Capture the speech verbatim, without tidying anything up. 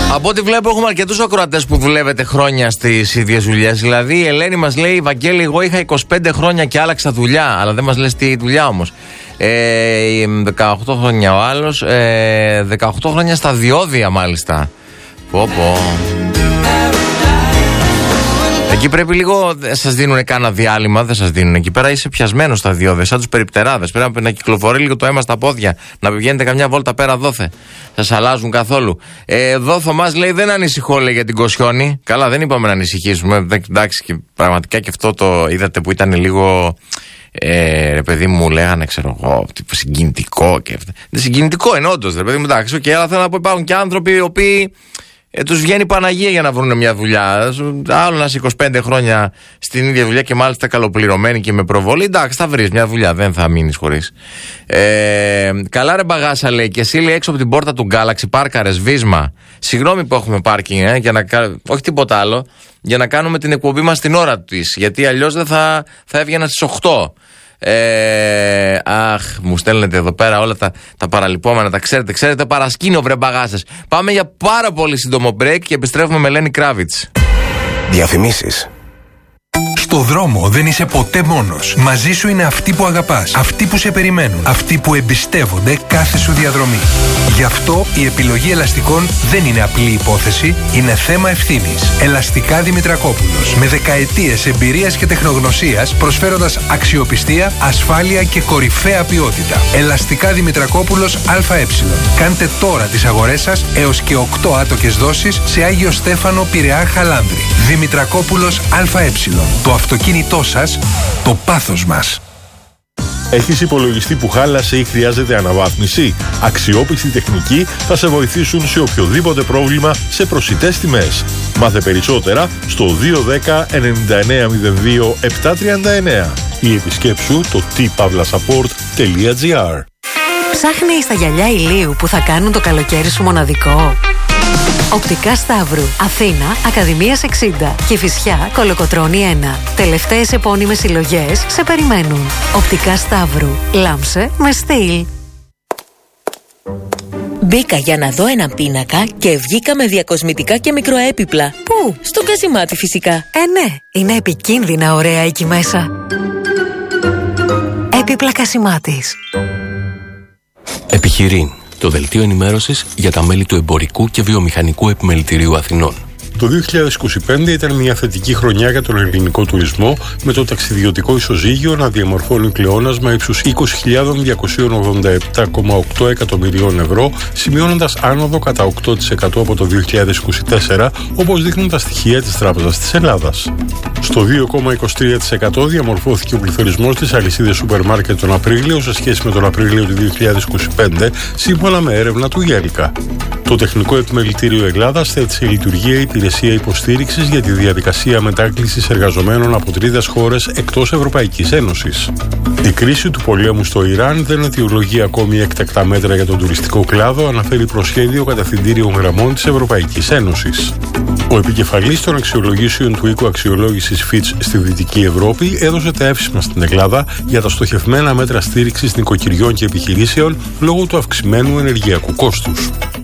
Από ό,τι βλέπω, έχουμε αρκετούς ακροατές που δουλεύετε χρόνια στις ίδιες δουλειές. Δηλαδή, η Ελένη μας λέει: Βαγγέλη, εγώ είχα είκοσι πέντε χρόνια και άλλαξα δουλειά. Αλλά δεν μας λες τι δουλειά όμως. Ε, δεκαοκτώ χρόνια ο άλλος. Ε, δεκαοκτώ χρόνια στα διόδια, μάλιστα. Πω πω. Εκεί πρέπει λίγο, δεν σας δίνουν κάνα διάλειμμα, δεν σας δίνουν. Εκεί πέρα είσαι πιασμένος στα διόδια, σαν τους περιπτεράδες. Πρέπει να κυκλοφορεί λίγο το αίμα στα πόδια, να πηγαίνετε καμιά βόλτα πέρα δόθε. Σας αλλάζουν καθόλου. Ε, εδώ Θωμάς λέει: δεν ανησυχώ, λέει, για την Κοσιόνη. Καλά, δεν είπαμε να ανησυχήσουμε. Εντάξει, και πραγματικά και αυτό το είδατε που ήταν λίγο. Ε, ρε παιδί μου, λέγανε, ξέρω εγώ, τύπου συγκινητικό και αυτά. Δεν συγκινητικό είναι όντως, ρε παιδί μου, εντάξει, okay, αλλά θέλω να πω, υπάρχουν και άνθρωποι οι οποίοι. Ε, τους βγαίνει Παναγία για να βρουν μια δουλειά. Άλλο να είσαι είκοσι πέντε χρόνια στην ίδια δουλειά και μάλιστα καλοπληρωμένη και με προβολή. Εντάξει, θα βρεις μια δουλειά, δεν θα μείνεις χωρίς. Ε, καλά, ρε Μπαγάσα, λέει, και εσύ, λέει, έξω από την πόρτα του Galaxy πάρκαρες βίσμα. Συγγνώμη που έχουμε πάρκινγκ, ε, για να, όχι τίποτα άλλο, για να κάνουμε την εκπομπή μας την ώρα της. Γιατί αλλιώς δεν θα, θα έβγαινα στις οκτώ. Ε, αχ, μου στέλνετε εδώ πέρα όλα τα, τα παραλυπόμενα, τα ξέρετε, ξέρετε, παρασκήνιο, βρε Μπαγάσες. Πάμε για πάρα πολύ σύντομο break και επιστρέφουμε με Λένι Κράβιτς. Διαφημίσεις. Στο δρόμο δεν είσαι ποτέ μόνος. Μαζί σου είναι αυτοί που αγαπάς, αυτοί που σε περιμένουν, αυτοί που εμπιστεύονται κάθε σου διαδρομή. Γι' αυτό η επιλογή ελαστικών δεν είναι απλή υπόθεση, είναι θέμα ευθύνης. Ελαστικά Δημητρακόπουλος. Με δεκαετίες εμπειρίας και τεχνογνωσίας, προσφέροντας αξιοπιστία, ασφάλεια και κορυφαία ποιότητα. Ελαστικά Δημητρακόπουλος ΑΕ. Κάντε τώρα τις αγορές σας έως και οκτώ άτοκες δόσεις σε Άγιο Στέφανο, Πειραιά, Χαλάνδρη. Δημητρακόπουλος ΑΕ. Το αυτοκίνητό σας, το πάθος μας. Έχεις υπολογιστή που χάλασε ή χρειάζεται αναβάθμιση? Αξιόπιστοι τεχνικοί θα σε βοηθήσουν σε οποιοδήποτε πρόβλημα σε προσιτές τιμές. Μάθε περισσότερα στο δύο ένα μηδέν εννιά εννιά μηδέν δύο επτά τρία εννιά ή επισκέψου το τι παύλα σαπόρτ τελεία τζι άρ. Ψάχνεις τα γυαλιά ηλίου που θα κάνουν το καλοκαίρι σου μοναδικό? Οπτικά Σταύρου, Αθήνα, Ακαδημίας εξήντα, Κηφισιά, Κολοκοτρώνη ένα. Τελευταίες επώνυμες συλλογές σε περιμένουν. Οπτικά Σταύρου, λάμψε με στυλ. Μπήκα για να δω έναν πίνακα και βγήκα με διακοσμητικά και μικροέπιπλα. Πού? Στο Κασιμάτι φυσικά. Ε, ναι, είναι επικίνδυνα ωραία εκεί μέσα. Έπιπλα Κασιμάτης. Επιχειρήν, το δελτίο ενημέρωσης για τα μέλη του Εμπορικού και Βιομηχανικού Επιμελητηρίου Αθηνών. Το δύο χιλιάδες είκοσι πέντε ήταν μια θετική χρονιά για τον ελληνικό τουρισμό, με το ταξιδιωτικό ισοζύγιο να διαμορφώνει πλεόνασμα ύψους είκοσι χιλιάδες διακόσια ογδόντα επτά κόμμα οκτώ εκατομμυρίων ευρώ, σημειώνοντας άνοδο κατά οκτώ τοις εκατό από το δύο χιλιάδες είκοσι τέσσερα, όπως δείχνουν τα στοιχεία της Τράπεζας της Ελλάδας. Στο δύο κόμμα είκοσι τρία τοις εκατό διαμορφώθηκε ο πληθωρισμός της αλυσίδας σούπερ μάρκετ τον Απρίλιο σε σχέση με τον Απρίλιο του δύο χιλιάδες είκοσι πέντε, σύμφωνα με έρευνα του Γέλικα. Το Τεχνικό Επιμελητήριο Ελλάδας θέτει σε λειτουργία υπηρεσία υποστήριξης για τη διαδικασία μετάκλησης εργαζομένων από τρίτες χώρες εκτός Ευρωπαϊκής Ένωσης. Η κρίση του πολέμου στο Ιράν δεν αιτιολογεί ακόμη έκτακτα μέτρα για τον τουριστικό κλάδο, αναφέρει προσχέδιο κατευθυντήριων γραμμών της Ευρωπαϊκής Ένωσης. Ο επικεφαλής των αξιολογήσεων του οίκου αξιολόγησης Fitch στη Δυτική Ευρώπη έδωσε τα εύσημα στην Ελλάδα για τα στοχευμένα μέτρα στήριξης νοικοκυριών και επιχειρήσεων λόγω του αυξημένου ενεργειακού κόστους.